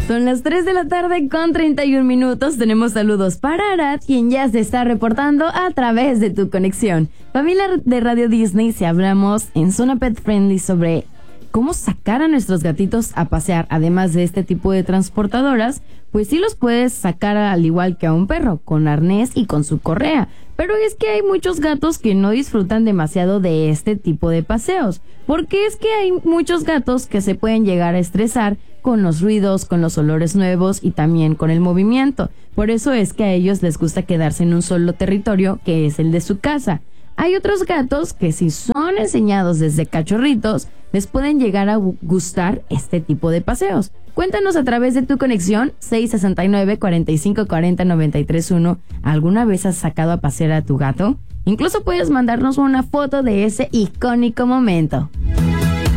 Son las 3 de la tarde con 31 minutos. Tenemos saludos para Arad, quien ya se está reportando a través de tu conexión. Familia de Radio Disney, si hablamos en Zona Pet Friendly sobre cómo sacar a nuestros gatitos a pasear, además de este tipo de transportadoras, pues sí los puedes sacar al igual que a un perro, con arnés y con su correa. Pero es que hay muchos gatos que no disfrutan demasiado de este tipo de paseos, porque es que hay muchos gatos que se pueden llegar a estresar con los ruidos, con los olores nuevos y también con el movimiento. Por eso es que a ellos les gusta quedarse en un solo territorio, que es el de su casa. Hay otros gatos que, si son enseñados desde cachorritos, les pueden llegar a gustar este tipo de paseos. Cuéntanos a través de tu conexión 669-4540-931. ¿Alguna vez has sacado a pasear a tu gato? Incluso puedes mandarnos una foto de ese icónico momento.